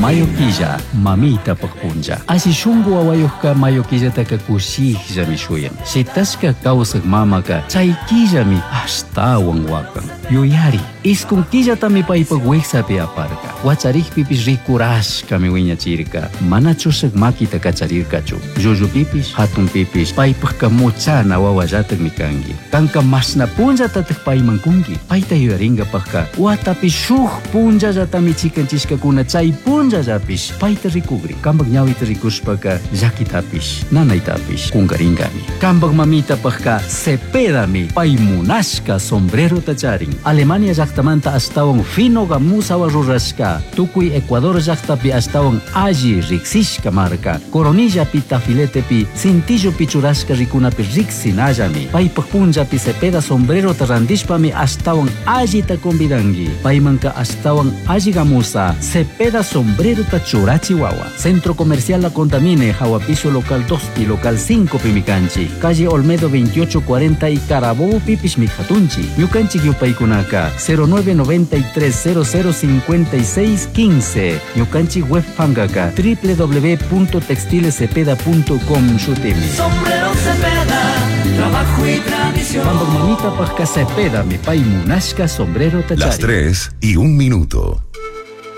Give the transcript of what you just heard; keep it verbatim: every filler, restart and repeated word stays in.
mayo quilla, mamita pagpunja. Así shungu awayuhka mayo quilla taka kushihja mi shuyan. Si taska kausak mamaka, chay quilla mi hasta wangwakan. Yuyari, iskun quilla tami paipagweksa pi aparka. Wacharik pipis rikurash kami wiña chirka. Mana chusak makita kacharirka chu. Juju pipis, hatun pipis, paipagka muchana wawajatak mi kangi. Kanka masna punja tatak paimangkungi. Paita yuyaringa pagka. Watapi shuh punja jatami chikanchishka kuna chay punja japis. Paita rikugri. Kambag nyawita rikushpaka jakitapis. Nanaitapis. Kungaringami. Kambag mamita pagka sepedami. Paimunashka sombrero tacharing. Alemania llaqtamanta astawan fino gamusawa rurashka. Tukuy Ecuador llaqtapi astawan alli riksishka marka. Coronilla pi tafilete pi cintillo pichurashka rikunapi riksinallami. Paypaq punjapi cepeda sombrero tarandishpami astawan alli ta convidangi. Paymanka astawan alli gamusa cepeda sombrero ta churachi wawa. Centro Comercial La Contamine, Hawapiso local dos y local cinco pimicanchi. Calle Olmedo veintiocho cuarenta y Carabobo pipis mikhatunchi. Ñukanchik yupaykunaka cero nueve noventa y tres cero cero cincuenta y seis quince. Ñukanchik web fangaka w w w punto textilecepeda punto com shutimi. Sombrero Cepeda, trabajo y tradición. Mamita pasca Cepeda, mi pay munashka sombrero tachari. Las tres y un minuto.